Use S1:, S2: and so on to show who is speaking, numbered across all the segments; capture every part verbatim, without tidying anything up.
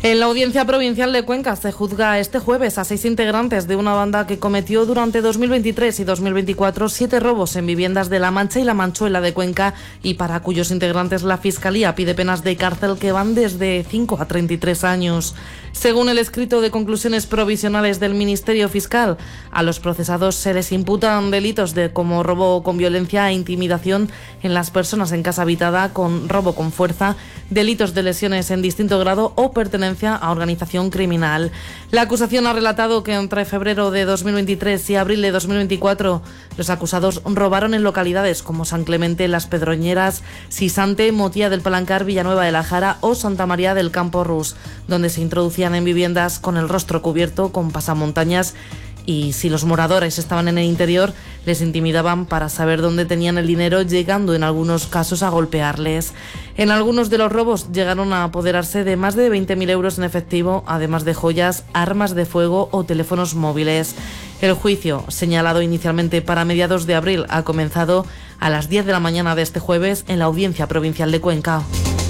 S1: En la Audiencia Provincial de Cuenca se juzga este jueves a seis integrantes de una banda que cometió durante dos mil veintitrés y dos mil veinticuatro siete robos en viviendas de La Mancha y La Manchuela de Cuenca, y para cuyos integrantes la Fiscalía pide penas de cárcel que van desde cinco a treinta y tres años. Según el escrito de conclusiones provisionales del Ministerio Fiscal, a los procesados se les imputan delitos de como robo con violencia e intimidación en las personas en casa habitada, con robo con fuerza, delitos de lesiones en distinto grado o pertenencia a organización criminal. La acusación ha relatado que entre febrero de dos mil veintitrés y abril de dos mil veinticuatro los acusados robaron en localidades como San Clemente, Las Pedroñeras, Sisante, Motía del Palancar, Villanueva de la Jara o Santa María del Campo Rus, donde se introducían en viviendas con el rostro cubierto con pasamontañas, y si los moradores estaban en el interior, les intimidaban para saber dónde tenían el dinero, llegando en algunos casos a golpearles. En algunos de los robos llegaron a apoderarse de más de veinte mil euros en efectivo, además de joyas, armas de fuego o teléfonos móviles. El juicio, señalado inicialmente para mediados de abril, ha comenzado a las diez de la mañana de este jueves en la Audiencia Provincial de Cuenca.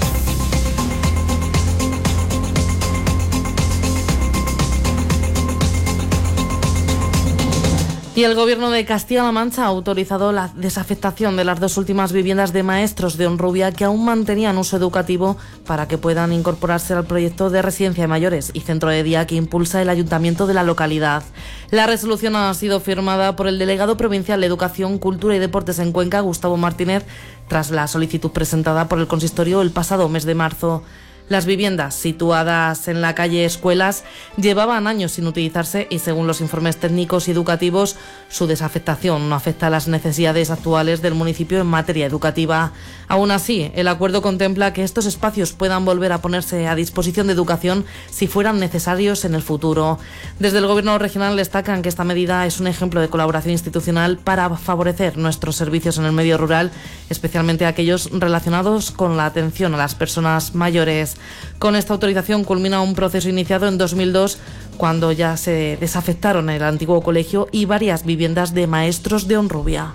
S1: Y el Gobierno de Castilla-La Mancha ha autorizado la desafectación de las dos últimas viviendas de maestros de Honrubia que aún mantenían uso educativo, para que puedan incorporarse al proyecto de residencia de mayores y centro de día que impulsa el ayuntamiento de la localidad. La resolución ha sido firmada por el delegado provincial de Educación, Cultura y Deportes en Cuenca, Gustavo Martínez, tras la solicitud presentada por el consistorio el pasado mes de marzo. Las viviendas, situadas en la calle Escuelas, llevaban años sin utilizarse y, según los informes técnicos y educativos, su desafectación no afecta a las necesidades actuales del municipio en materia educativa. Aún así, el acuerdo contempla que estos espacios puedan volver a ponerse a disposición de educación si fueran necesarios en el futuro. Desde el Gobierno regional destacan que esta medida es un ejemplo de colaboración institucional para favorecer nuestros servicios en el medio rural, especialmente aquellos relacionados con la atención a las personas mayores. Con esta autorización culmina un proceso iniciado en dos mil dos, cuando ya se desafectaron el antiguo colegio y varias viviendas de maestros de Honrubia.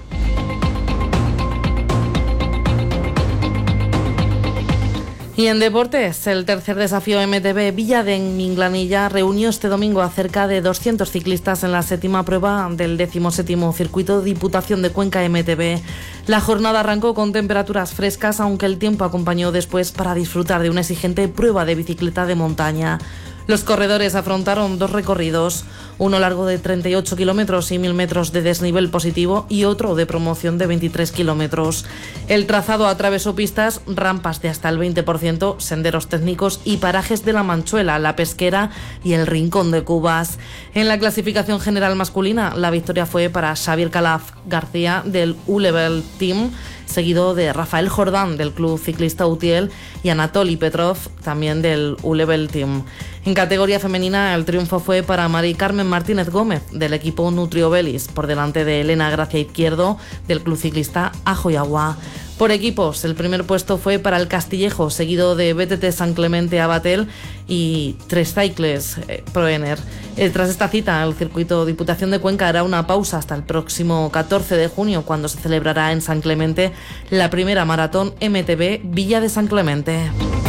S1: Y en deportes, el tercer desafío M T B Villa de Minglanilla reunió este domingo a cerca de doscientos ciclistas en la séptima prueba del decimoséptimo circuito Diputación de Cuenca M T B. La jornada arrancó con temperaturas frescas, aunque el tiempo acompañó después para disfrutar de una exigente prueba de bicicleta de montaña. Los corredores afrontaron dos recorridos, uno largo de treinta y ocho kilómetros y mil metros de desnivel positivo y otro de promoción de veintitrés kilómetros. El trazado atravesó pistas, rampas de hasta el veinte por ciento, senderos técnicos y parajes de La Manchuela, La Pesquera y el Rincón de Cubas. En la clasificación general masculina, la victoria fue para Xavier Calaf García del U-Level Team, seguido de Rafael Jordán del Club Ciclista Utiel y Anatoly Petrov también del U-Level Team. En categoría femenina, el triunfo fue para Mari Carmen Martínez Gómez del equipo Nutriobelis, por delante de Elena Gracia Izquierdo del Club Ciclista Ajo y Agua. Por equipos, el primer puesto fue para el Castillejo, seguido de B T T San Clemente Abatel y Tres Cycles eh, Proener. Eh, tras esta cita, el circuito Diputación de Cuenca hará una pausa hasta el próximo catorce de junio, cuando se celebrará en San Clemente la primera maratón M T B Villa de San Clemente.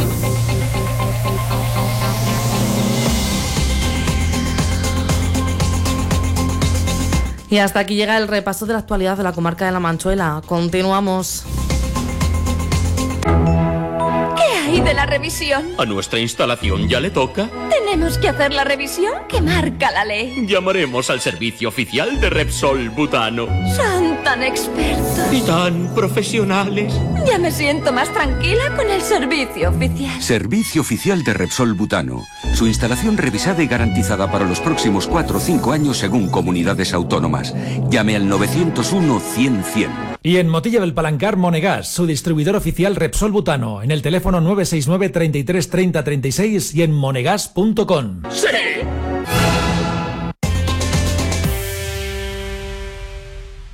S1: Y hasta aquí llega el repaso de la actualidad de la comarca de La Manchuela. Continuamos.
S2: ¿Qué hay de la revisión?
S3: ¿A nuestra instalación ya le toca?
S2: ¿Tenemos que hacer la revisión que marca la ley?
S3: Llamaremos al servicio oficial de Repsol Butano.
S2: Son tan expertos
S3: y tan profesionales.
S2: Ya me siento más tranquila con el servicio oficial.
S4: Servicio oficial de Repsol Butano. Su instalación revisada y garantizada para los próximos cuatro o cinco años según comunidades autónomas. Llame al novecientos uno cien cien.
S5: Y en Motilla del Palancar, Monegas, su distribuidor oficial Repsol Butano, en el teléfono nueve seis nueve, treinta y tres, treinta, treinta y seis y en monegas punto com.
S3: ¡Sí!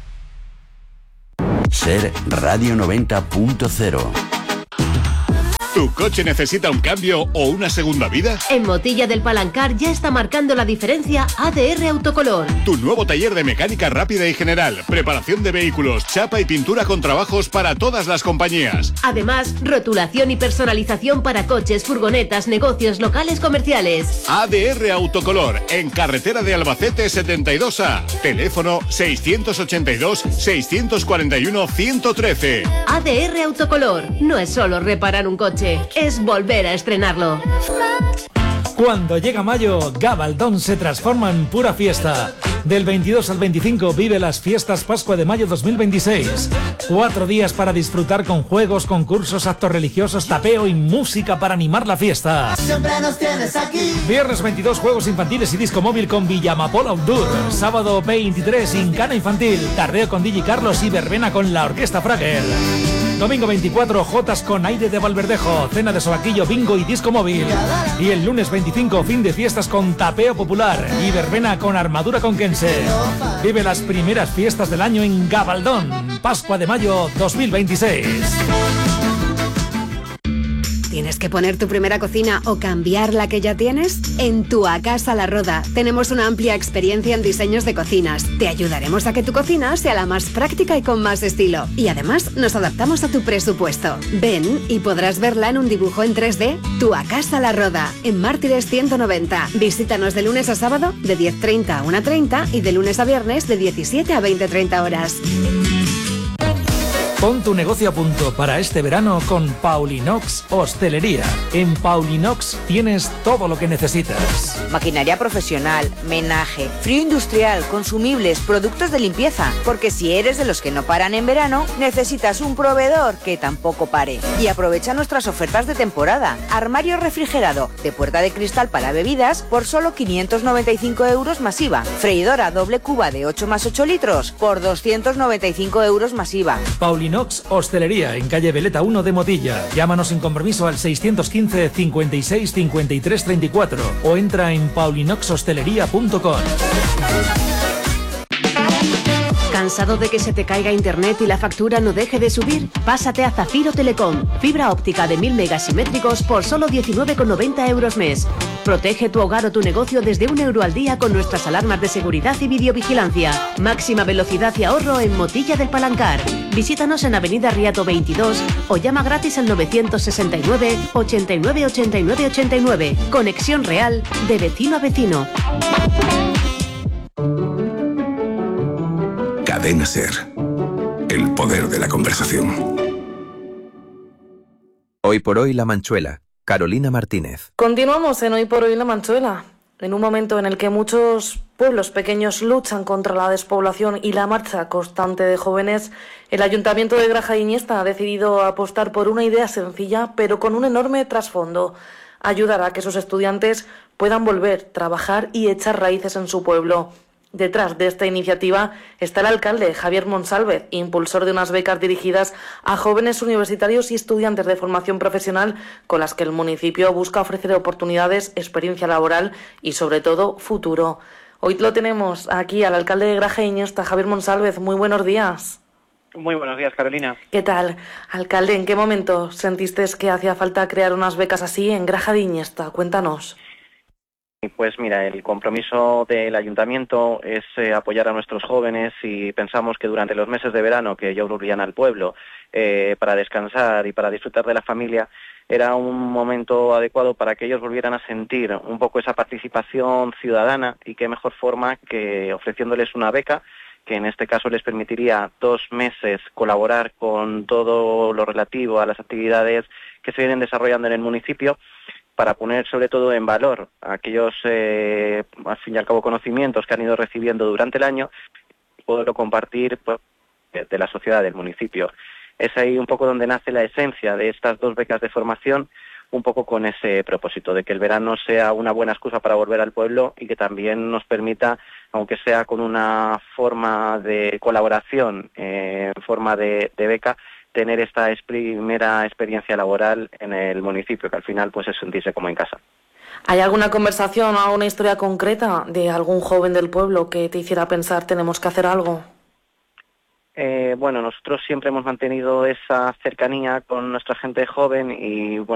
S6: Ser Radio noventa punto cero. ¿Tu coche necesita un cambio o una segunda vida?
S7: En Motilla del Palancar ya está marcando la diferencia A D R Autocolor.
S6: Tu nuevo taller de mecánica rápida y general, preparación de vehículos, chapa y pintura con trabajos para todas las compañías.
S7: Además, rotulación y personalización para coches, furgonetas, negocios, locales comerciales.
S6: A D R Autocolor, en carretera de Albacete setenta y dos A. Teléfono seiscientos ochenta y dos, seiscientos cuarenta y uno, ciento trece.
S7: A D R Autocolor no es solo reparar un coche, es volver a estrenarlo.
S5: Cuando llega mayo, Gabaldón se transforma en pura fiesta. Del veintidós al veinticinco vive las fiestas Pascua de Mayo dos mil veintiséis. Cuatro días para disfrutar con juegos, concursos, actos religiosos, tapeo y música para animar la fiesta.
S8: Siempre nos tienes aquí.
S5: Viernes veintidós, juegos infantiles y disco móvil con Villamapola Outdoor. Sábado veintitrés, Incana Infantil, tardeo con D J Carlos y verbena con la Orquesta Fragel. Domingo veinticuatro, Jotas con aire de Valverdejo, cena de sobaquillo, bingo y disco móvil. Y el lunes veinticinco, fin de fiestas con tapeo popular y verbena con armadura conquense. Vive las primeras fiestas del año en Gabaldón. Pascua de Mayo dos mil veintiséis.
S9: ¿Tienes que poner tu primera cocina o cambiar la que ya tienes? En Tu A Casa La Roda tenemos una amplia experiencia en diseños de cocinas. Te ayudaremos a que tu cocina sea la más práctica y con más estilo. Y además nos adaptamos a tu presupuesto. Ven y podrás verla en un dibujo en tres D. Tu A Casa La Roda, en Mártires ciento noventa. Visítanos de lunes a sábado de diez treinta a una treinta y de lunes a viernes de diecisiete a veinte treinta horas.
S5: Pon tu negocio a punto para este verano con Paulinox Hostelería. En Paulinox tienes todo lo que necesitas.
S10: Maquinaria profesional, menaje, frío industrial, consumibles, productos de limpieza. Porque si eres de los que no paran en verano, necesitas un proveedor que tampoco pare. Y aprovecha nuestras ofertas de temporada. Armario refrigerado de puerta de cristal para bebidas por solo quinientos noventa y cinco euros masiva. Freidora doble cuba de ocho más ocho litros por doscientos noventa y cinco euros masiva.
S5: Paulinox Hostelería, en calle Veleta uno de Motilla. Llámanos sin compromiso al seiscientos quince, cincuenta y seis, cincuenta y tres, treinta y cuatro o entra en paulinox hostelería punto com.
S7: ¿Cansado de que se te caiga internet y la factura no deje de subir? Pásate a Zafiro Telecom. Fibra óptica de mil megasimétricos por solo diecinueve con noventa euros mes. Protege tu hogar o tu negocio desde un euro al día con nuestras alarmas de seguridad y videovigilancia. Máxima velocidad y ahorro en Motilla del Palancar. Visítanos en Avenida Riato veintidós o llama gratis al novecientos sesenta y nueve, ochenta y nueve, ochenta y nueve, ochenta y nueve. Conexión real de vecino a vecino.
S11: Cadena Ser. El poder de la conversación.
S12: Hoy por hoy La Manchuela. Carolina Martínez.
S1: Continuamos en Hoy por Hoy La Manchuela, en un momento en el que muchos pueblos pequeños luchan contra la despoblación y la marcha constante de jóvenes. El Ayuntamiento de Graja de Iniesta ha decidido apostar por una idea sencilla, pero con un enorme trasfondo: ayudar a que sus estudiantes puedan volver, trabajar y echar raíces en su pueblo. Detrás de esta iniciativa está el alcalde Javier Monsálvez, impulsor de unas becas dirigidas a jóvenes universitarios y estudiantes de formación profesional con las que el municipio busca ofrecer oportunidades, experiencia laboral y sobre todo futuro. Hoy lo tenemos aquí al alcalde de Graja de Iniesta, Javier Monsálvez. Muy buenos días.
S13: Muy buenos días, Carolina.
S1: ¿Qué tal? Alcalde, ¿en qué momento sentiste que hacía falta crear unas becas así en Graja de Iniesta? Cuéntanos.
S13: Pues mira, el compromiso del ayuntamiento es eh, apoyar a nuestros jóvenes y pensamos que durante los meses de verano que ya volvían al pueblo eh, para descansar y para disfrutar de la familia, era un momento adecuado para que ellos volvieran a sentir un poco esa participación ciudadana, y qué mejor forma que ofreciéndoles una beca que en este caso les permitiría dos meses colaborar con todo lo relativo a las actividades que se vienen desarrollando en el municipio, para poner sobre todo en valor aquellos, eh, al fin y al cabo, conocimientos que han ido recibiendo durante el año y poderlo compartir, pues, de la sociedad del municipio. Es ahí un poco donde nace la esencia de estas dos becas de formación, un poco con ese propósito de que el verano sea una buena excusa para volver al pueblo y que también nos permita, aunque sea con una forma de colaboración, eh, en forma de, de beca, tener esta primera experiencia laboral en el municipio, que al final pues es sentirse como en casa.
S1: ¿Hay alguna conversación o alguna historia concreta de algún joven del pueblo que te hiciera pensar tenemos que hacer algo?
S13: Eh, bueno, nosotros siempre hemos mantenido esa cercanía con nuestra gente joven y bueno,